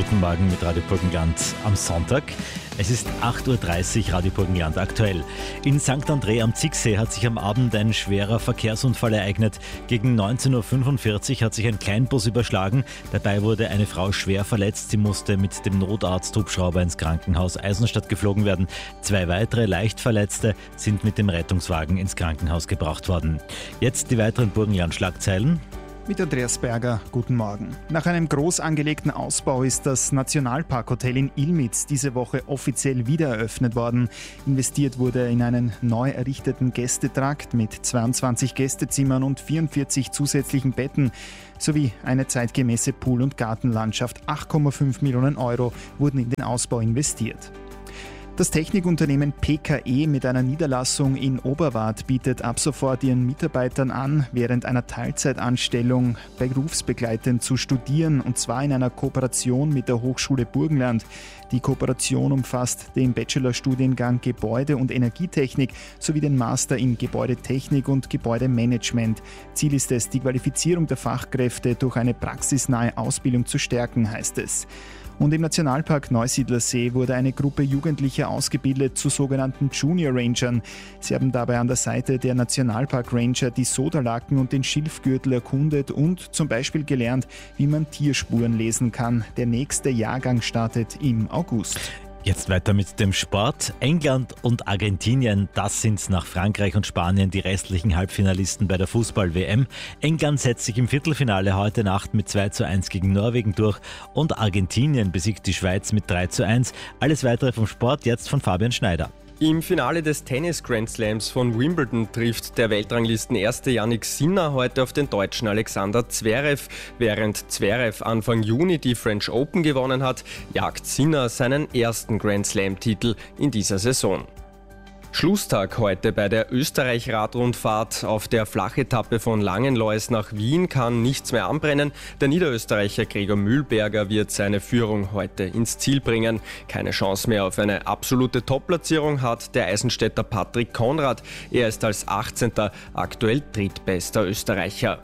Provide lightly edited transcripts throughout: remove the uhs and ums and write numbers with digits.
Guten Morgen mit Radio Burgenland am Sonntag. Es ist 8.30 Uhr, Radio Burgenland aktuell. In St. André am Zicksee hat sich am Abend ein schwerer Verkehrsunfall ereignet. Gegen 19.45 Uhr hat sich ein Kleinbus überschlagen. Dabei wurde eine Frau schwer verletzt. Sie musste mit dem Notarzt-Hubschrauber ins Krankenhaus Eisenstadt geflogen werden. 2 weitere Leichtverletzte sind mit dem Rettungswagen ins Krankenhaus gebracht worden. Jetzt die weiteren Burgenland-Schlagzeilen. Mit Andreas Berger, guten Morgen. Nach einem groß angelegten Ausbau ist das Nationalparkhotel in Ilmitz diese Woche offiziell wieder eröffnet worden. Investiert wurde in einen neu errichteten Gästetrakt mit 22 Gästezimmern und 44 zusätzlichen Betten sowie eine zeitgemäße Pool- und Gartenlandschaft. 8,5 Millionen Euro wurden in den Ausbau investiert. Das Technikunternehmen PKE mit einer Niederlassung in Oberwart bietet ab sofort ihren Mitarbeitern an, während einer Teilzeitanstellung berufsbegleitend zu studieren, und zwar in einer Kooperation mit der Hochschule Burgenland. Die Kooperation umfasst den Bachelorstudiengang Gebäude- und Energietechnik sowie den Master in Gebäudetechnik und Gebäudemanagement. Ziel ist es, die Qualifizierung der Fachkräfte durch eine praxisnahe Ausbildung zu stärken, heißt es. Und im Nationalpark Neusiedlersee wurde eine Gruppe Jugendlicher ausgebildet zu sogenannten Junior Rangern. Sie haben dabei an der Seite der Nationalpark Ranger die Sodalaken und den Schilfgürtel erkundet und zum Beispiel gelernt, wie man Tierspuren lesen kann. Der nächste Jahrgang startet im August. Jetzt weiter mit dem Sport. England und Argentinien, das sind nach Frankreich und Spanien die restlichen Halbfinalisten bei der Fußball-WM. England setzt sich im Viertelfinale heute Nacht mit 2:1 gegen Norwegen durch und Argentinien besiegt die Schweiz mit 3:1. Alles weitere vom Sport jetzt von Fabian Schneider. Im Finale des Tennis-Grand Slams von Wimbledon trifft der Weltranglisten-Erste Jannik Sinner heute auf den Deutschen Alexander Zverev. Während Zverev Anfang Juni die French Open gewonnen hat, jagt Sinner seinen ersten Grand Slam-Titel in dieser Saison. Schlusstag heute bei der Österreich-Radrundfahrt. Auf der Flachetappe von Langenlois nach Wien kann nichts mehr anbrennen. Der Niederösterreicher Gregor Mühlberger wird seine Führung heute ins Ziel bringen. Keine Chance mehr auf eine absolute Top-Platzierung hat der Eisenstädter Patrick Konrad. Er ist als 18. aktuell drittbester Österreicher.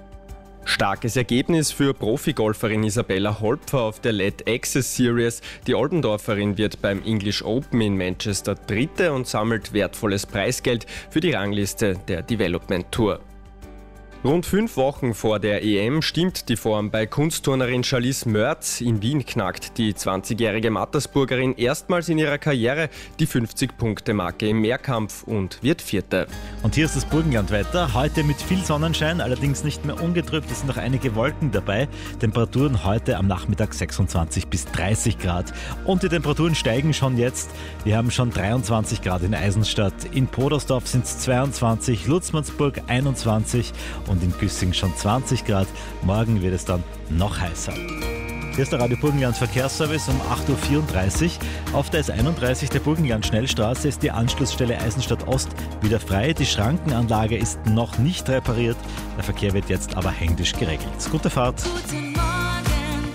Starkes Ergebnis für Profigolferin Isabella Holpfer auf der LED Access Series. Die Oldendorferin wird beim English Open in Manchester Dritte und sammelt wertvolles Preisgeld für die Rangliste der Development Tour. Rund 5 Wochen vor der EM stimmt die Form bei Kunstturnerin Charlize Mörz. In Wien knackt die 20-jährige Mattersburgerin erstmals in ihrer Karriere die 50-Punkte-Marke im Mehrkampf und wird Vierte. Und hier ist das Burgenlandwetter. Heute mit viel Sonnenschein, allerdings nicht mehr ungetrübt. Es sind noch einige Wolken dabei. Temperaturen heute am Nachmittag 26 bis 30 Grad. Und die Temperaturen steigen schon jetzt. Wir haben schon 23 Grad in Eisenstadt. In Podersdorf sind es 22, Lutzmannsburg 21 und in Güssing schon 20 Grad. Morgen wird es dann noch heißer. Hier ist der Radio Burgenland Verkehrsservice um 8.34 Uhr. Auf der S31 der Burgenland-Schnellstraße ist die Anschlussstelle Eisenstadt Ost wieder frei. Die Schrankenanlage ist noch nicht repariert. Der Verkehr wird jetzt aber händisch geregelt. Gute Fahrt. Guten Morgen,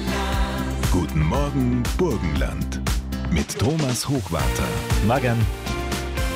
Burgenland. Guten Morgen, Burgenland. Mit Thomas Hochwarter. Morgen.